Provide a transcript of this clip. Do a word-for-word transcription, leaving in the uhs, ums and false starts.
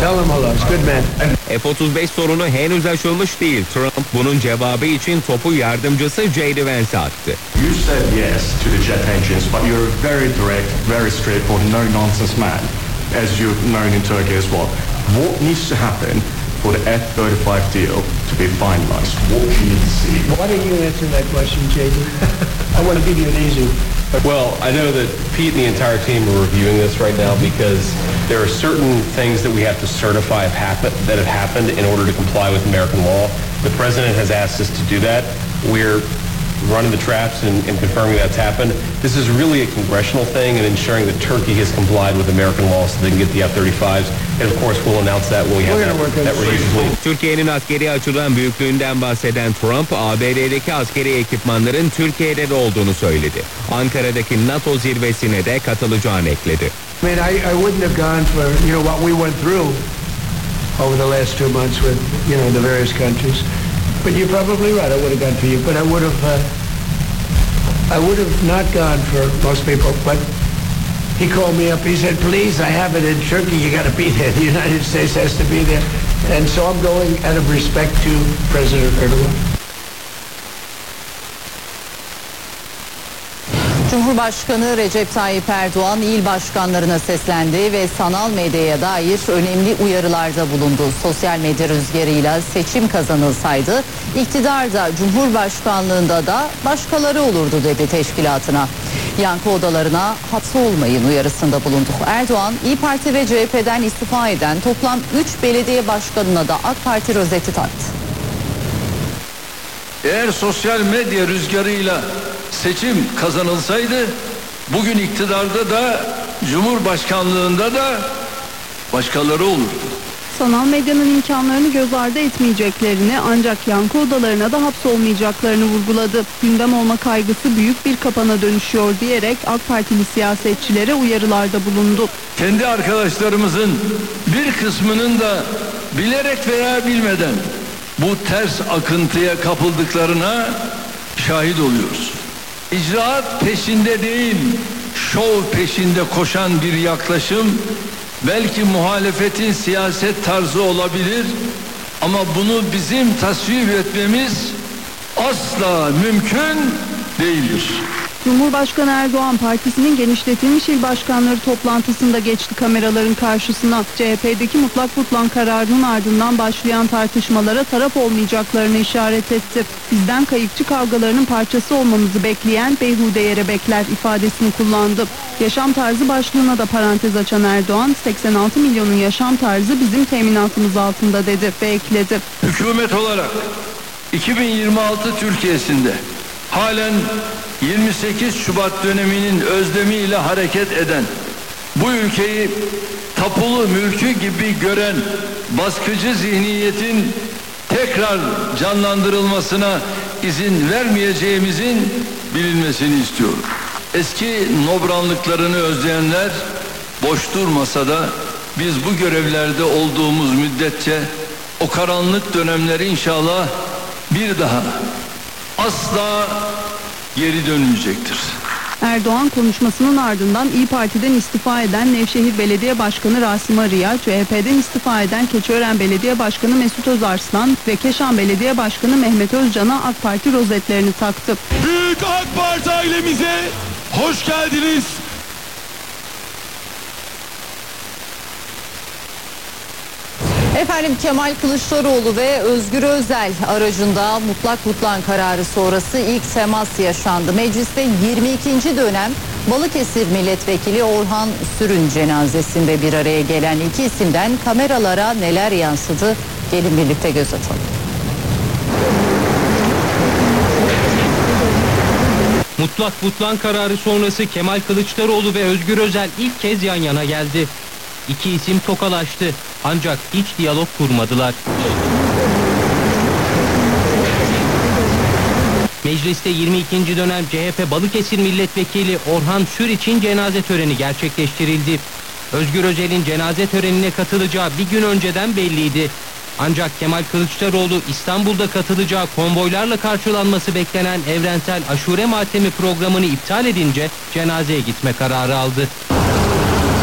Tell him hello. He's a good man. F otuz beş sorunu henüz aşılmış değil. Trump bunun cevabı için topu yardımcısı J D Vance attı. You said yes to the jet engines, but you're a very direct, very straightforward, no-nonsense man, as you're known in Turkey as well. What needs to happen for the F thirty-five deal to be finalized? What do you need to see? Why don't you answer that question, J D? I want to give you an easy. Well, I know that Pete and the entire team are reviewing this right now because there are certain things that we have to certify have happened, that have happened in order to comply with American law. The president has asked us to do that. We're running the traps and, and confirming that's happened. This is really a congressional thing and ensuring that Turkey has complied with American law so they can get the F thirty-fives. And of course we'll announce that when we have that, that release. Türkiye'nin askeri açıdan büyüklüğünden bahseden Trump, A B D'deki askeri ekipmanların Türkiye'de de olduğunu söyledi. Ankara'daki NATO zirvesine de katılacağını ekledi. I mean, I, I wouldn't have gone for, you know, what we went through over the last two months with, you know, the various countries. But you're probably right. I would have gone for you, but I would have, uh, I would have not gone for most people. But he called me up. He said, "Please, I have it in Turkey. You got to be there. The United States has to be there." And so I'm going out of respect to President Erdogan. Cumhurbaşkanı Recep Tayyip Erdoğan il başkanlarına seslendi ve sanal medyaya dair önemli uyarılarda bulundu. Sosyal medya rüzgarıyla seçim kazanılsaydı iktidarda, Cumhurbaşkanlığında da başkaları olurdu dedi teşkilatına. Yankı odalarına hapsolmayın uyarısında bulundu. Erdoğan, İYİ Parti ve C H P'den istifa eden toplam üç belediye başkanına da AK Parti rozeti taktı. Eğer sosyal medya rüzgarıyla seçim kazanılsaydı bugün iktidarda da Cumhurbaşkanlığında da başkaları olurdu. Sanal medyanın imkanlarını göz ardı etmeyeceklerini, ancak yankı odalarına da hapsolmayacaklarını vurguladı. Gündem olma kaygısı büyük bir kapana dönüşüyor diyerek AK Partili siyasetçilere uyarılarda bulundu. Kendi arkadaşlarımızın bir kısmının da bilerek veya bilmeden bu ters akıntıya kapıldıklarına şahit oluyoruz. İcraat peşinde değil, şov peşinde koşan bir yaklaşım belki muhalefetin siyaset tarzı olabilir ama bunu bizim tasvip etmemiz asla mümkün değildir. Cumhurbaşkanı Erdoğan partisinin genişletilmiş il başkanları toplantısında geçti kameraların karşısına. C H P'deki mutlak butlan kararının ardından başlayan tartışmalara taraf olmayacaklarını işaret etti. Bizden kayıkçı kavgalarının parçası olmamızı bekleyen beyhude yere bekler ifadesini kullandı. Yaşam tarzı başlığına da parantez açan Erdoğan, seksen altı milyonun yaşam tarzı bizim teminatımız altında dedi ve ekledi. Hükümet olarak iki bin yirmi altı Türkiye'sinde halen yirmi sekiz Şubat döneminin özlemiyle hareket eden, bu ülkeyi tapulu mülkü gibi gören baskıcı zihniyetin tekrar canlandırılmasına izin vermeyeceğimizin bilinmesini istiyorum. Eski nobranlıklarını özleyenler boş durmasa da biz bu görevlerde olduğumuz müddetçe o karanlık dönemleri inşallah bir daha asla geri dönmeyecektir. Erdoğan konuşmasının ardından İYİ Parti'den istifa eden Nevşehir Belediye Başkanı Rasim Arı'ya, C H P'den istifa eden Keçiören Belediye Başkanı Mesut Özarslan ve Keşan Belediye Başkanı Mehmet Özcan'a AK Parti rozetlerini taktı. Büyük AK Parti ailemize hoş geldiniz. Efendim, Kemal Kılıçdaroğlu ve Özgür Özel aracında mutlak butlan kararı sonrası ilk temas yaşandı. Mecliste yirmi ikinci dönem Balıkesir Milletvekili Orhan Sürün cenazesinde bir araya gelen iki isimden kameralara neler yansıdı? Gelin birlikte göz atalım. Mutlak butlan kararı sonrası Kemal Kılıçdaroğlu ve Özgür Özel ilk kez yan yana geldi. İki isim tokalaştı ancak hiç diyalog kurmadılar. Mecliste yirmi ikinci dönem C H P Balıkesir Milletvekili Orhan Sür için cenaze töreni gerçekleştirildi. Özgür Özel'in cenaze törenine katılacağı bir gün önceden belliydi. Ancak Kemal Kılıçdaroğlu İstanbul'da katılacağı konvoylarla karşılanması beklenen evrensel aşure matemi programını iptal edince cenazeye gitme kararı aldı.